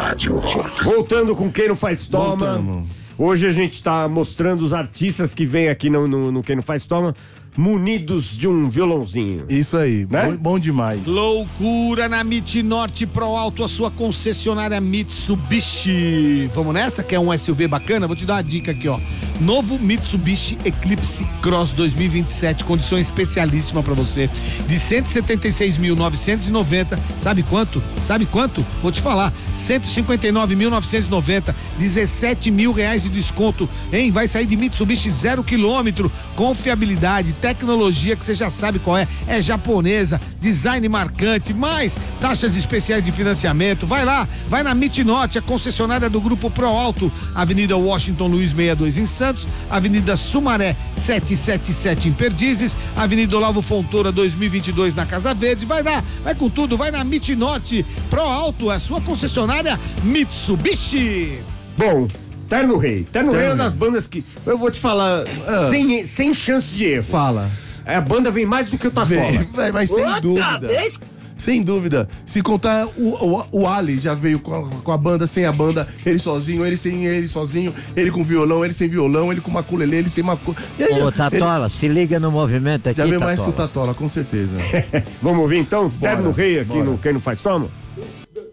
rádio. Voltando com Quem Não Faz Toma. Voltamos. Hoje a gente tá mostrando os artistas que vêm aqui no Quem Não Faz Toma, munidos de um violãozinho. Isso aí, Né? bom demais. Loucura na MIT Norte Pro Alto, a sua concessionária Mitsubishi. Vamos nessa? Quer um SUV bacana? Vou te dar uma dica aqui, ó. Novo Mitsubishi Eclipse Cross 2027, condição especialíssima pra você, de 176.990. Sabe quanto? Sabe quanto? Vou te falar. 159.990, 17 mil reais de desconto, hein? Vai sair de Mitsubishi 0 km, confiabilidade, tecnologia que você já sabe qual é japonesa, design marcante, mais taxas especiais de financiamento. Vai lá, vai na MIT Norte, a concessionária do Grupo Pro Alto, Avenida Washington Luiz 62 em Santos, Avenida Sumaré 777 em Perdizes, Avenida Olavo Fontoura 2022 na Casa Verde. Vai lá, vai com tudo, vai na MIT Norte Pro Alto, a sua concessionária Mitsubishi. Bom, Terno Rei é uma das bandas que, eu vou te falar, sem chance de erro. Fala. A banda vem mais do que o Tatola. Mas sem dúvida. Sem dúvida. Se contar, o Ali já veio com a banda, sem a banda, ele sozinho, ele sem ele sozinho, ele com violão, ele sem violão, ele com maculelê, ele sem maculelê. Ô, Tatola, se liga no movimento aqui, Já veio Tatola. mais que o Tatola, com certeza. Vamos ouvir então? Bora, Terno Rei aqui bora. no Quem Não Faz Toma?